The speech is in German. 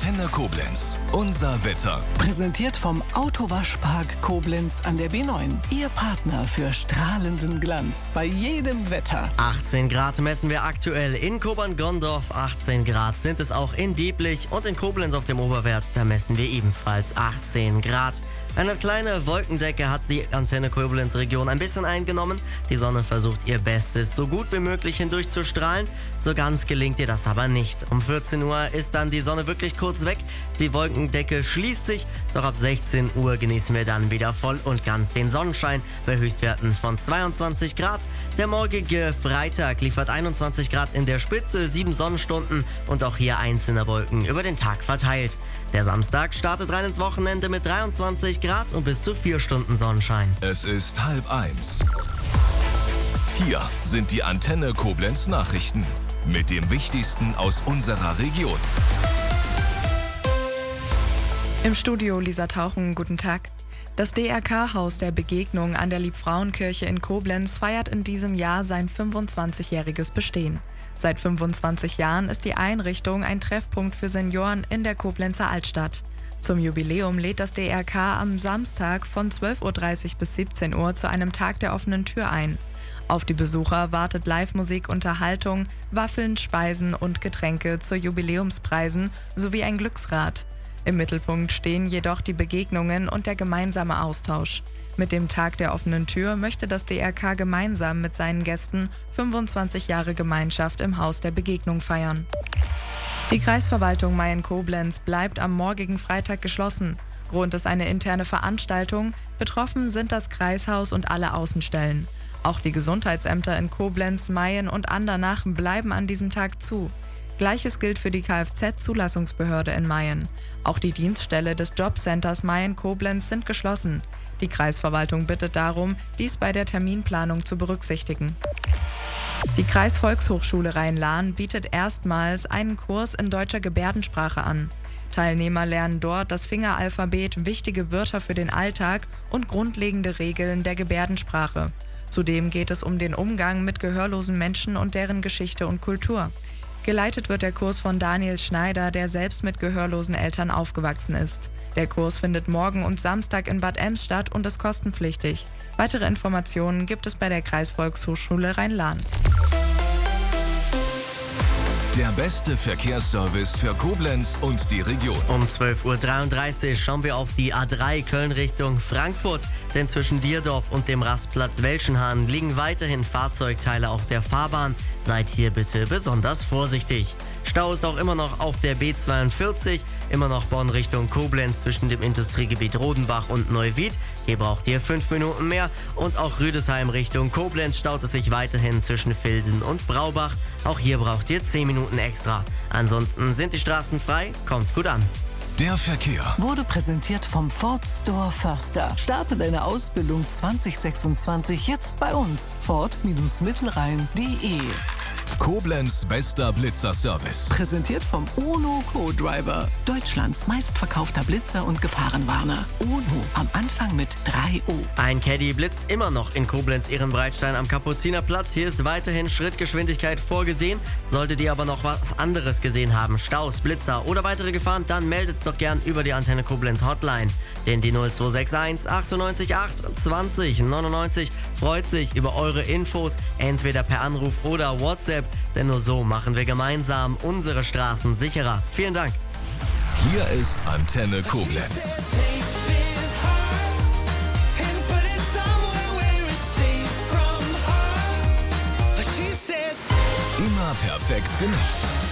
Antenne Koblenz. Unser Wetter. Präsentiert vom Autowaschpark Koblenz an der B9. Ihr Partner für strahlenden Glanz bei jedem Wetter. 18 Grad messen wir aktuell in Kobern-Gondorf. 18 Grad sind es auch in Dieblich und in Koblenz auf dem Oberwert. Da messen wir ebenfalls 18 Grad. Eine kleine Wolkendecke hat die Antenne Koblenz Region ein bisschen eingenommen. Die Sonne versucht ihr Bestes, so gut wie möglich hindurch zu strahlen. So ganz gelingt ihr das aber nicht. Um 14 Uhr ist dann die Sonne wirklich kurz weg. Die Wolkendecke schließt sich, doch ab 16 Uhr genießen wir dann wieder voll und ganz den Sonnenschein bei Höchstwerten von 22 Grad. Der morgige Freitag liefert 21 Grad in der Spitze, 7 Sonnenstunden und auch hier einzelne Wolken über den Tag verteilt. Der Samstag startet rein ins Wochenende mit 23 Grad und bis zu 4 Stunden Sonnenschein. Es ist 12:30. Hier sind die Antenne Koblenz Nachrichten mit dem Wichtigsten aus unserer Region. Im Studio Lisa Tauchen, guten Tag. Das DRK-Haus der Begegnung an der Liebfrauenkirche in Koblenz feiert in diesem Jahr sein 25-jähriges Bestehen. Seit 25 Jahren ist die Einrichtung ein Treffpunkt für Senioren in der Koblenzer Altstadt. Zum Jubiläum lädt das DRK am Samstag von 12:30 Uhr bis 17 Uhr zu einem Tag der offenen Tür ein. Auf die Besucher wartet Live-Musik, Unterhaltung, Waffeln, Speisen und Getränke zu Jubiläumspreisen sowie ein Glücksrad. Im Mittelpunkt stehen jedoch die Begegnungen und der gemeinsame Austausch. Mit dem Tag der offenen Tür möchte das DRK gemeinsam mit seinen Gästen 25 Jahre Gemeinschaft im Haus der Begegnung feiern. Die Kreisverwaltung Mayen-Koblenz bleibt am morgigen Freitag geschlossen. Grund ist eine interne Veranstaltung. Betroffen sind das Kreishaus und alle Außenstellen. Auch die Gesundheitsämter in Koblenz, Mayen und Andernach bleiben an diesem Tag zu. Gleiches gilt für die Kfz-Zulassungsbehörde in Mayen. Auch die Dienststelle des Jobcenters Mayen-Koblenz sind geschlossen. Die Kreisverwaltung bittet darum, dies bei der Terminplanung zu berücksichtigen. Die Kreisvolkshochschule Rhein-Lahn bietet erstmals einen Kurs in deutscher Gebärdensprache an. Teilnehmer lernen dort das Fingeralphabet, wichtige Wörter für den Alltag und grundlegende Regeln der Gebärdensprache. Zudem geht es um den Umgang mit gehörlosen Menschen und deren Geschichte und Kultur. Geleitet wird der Kurs von Daniel Schneider, der selbst mit gehörlosen Eltern aufgewachsen ist. Der Kurs findet morgen und Samstag in Bad Ems statt und ist kostenpflichtig. Weitere Informationen gibt es bei der Kreisvolkshochschule Rhein-Lahn. Der beste Verkehrsservice für Koblenz und die Region. Um 12:33 Uhr schauen wir auf die A3 Köln Richtung Frankfurt, denn zwischen Dierdorf und dem Rastplatz Welschenhahn liegen weiterhin Fahrzeugteile auf der Fahrbahn. Seid hier bitte besonders vorsichtig. Stau ist auch immer noch auf der B42, immer noch Bonn Richtung Koblenz zwischen dem Industriegebiet Rodenbach und Neuwied. Hier braucht ihr 5 Minuten mehr und auch Rüdesheim Richtung Koblenz staut es sich weiterhin zwischen Vilsen und Braubach. Auch hier braucht ihr 10 Minuten extra. Ansonsten sind die Straßen frei, kommt gut an. Der Verkehr Wurde präsentiert vom Ford Store Förster. Starte deine Ausbildung 2026 jetzt bei uns. Ford-Mittelrhein.de. Koblenz bester Blitzerservice. Präsentiert vom UNO Co-Driver. Deutschlands meistverkaufter Blitzer und Gefahrenwarner. UNO am Anfang mit 3O. Ein Caddy blitzt immer noch in Koblenz-Ehrenbreitstein am Kapuzinerplatz. Hier ist weiterhin Schrittgeschwindigkeit vorgesehen. Solltet ihr aber noch was anderes gesehen haben, Staus, Blitzer oder weitere Gefahren, dann meldet es doch gern über die Antenne Koblenz Hotline. Denn die 0261 98 8 20 99 freut sich über eure Infos, entweder per Anruf oder WhatsApp. Denn nur so machen wir gemeinsam unsere Straßen sicherer. Vielen Dank. Hier ist Antenne Koblenz. Immer perfekt genutzt.